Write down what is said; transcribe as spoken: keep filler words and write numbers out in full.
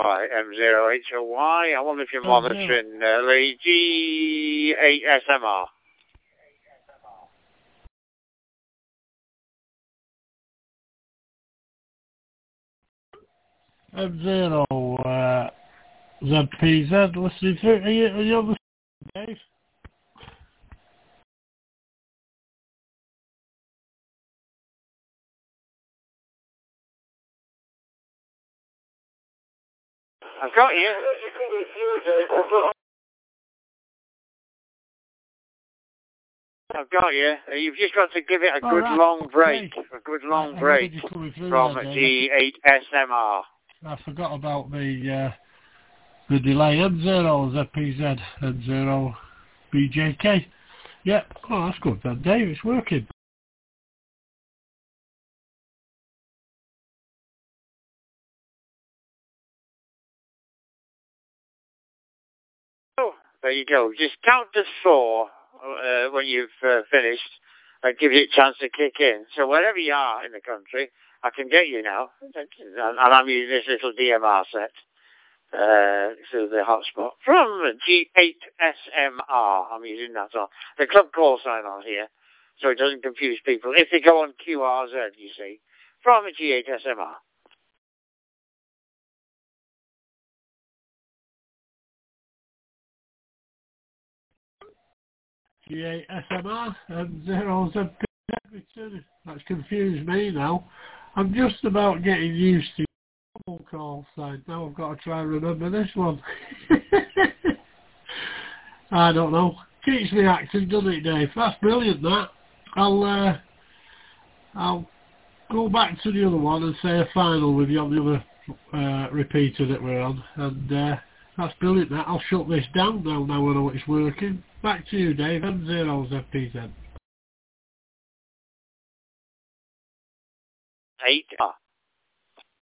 Right, M zero H O Y. I wonder if you're monitoring uh, the G eight S M R. M zero uh, Z P Z, listening through. Are you, are you on the Dave? I've got you. I've got you. You've just got to give it a All good right. long break. Hey. A good long I, I break from there, G eight S M R. I forgot about the uh, the delay. M zero Z P Z, M zero B J K. Yep. Oh, that's good then, Dave. It's working. Oh, there you go. Just count to four uh, when you've uh, finished. That gives you a chance to kick in. So wherever you are in the country, I can get you now. And I'm using this little D M R set uh, through the hotspot from G eight S M R. I'm using that on the club call sign on here, so it doesn't confuse people. If they go on Q R Z, you see, from G eight S M R. G eight S M R and zero Z P Z. That's confused me now. I'm just about getting used to the call sign. Now I've got to try and remember this one. I don't know. Keeps me active, doesn't it, Dave? That's brilliant, that. I'll, uh, I'll go back to the other one and say a final with you on the other uh, repeater that we're on. And uh, that's brilliant, that. I'll shut this down now, now I know it's working. Back to you, Dave. M zero Z P Z. Eight.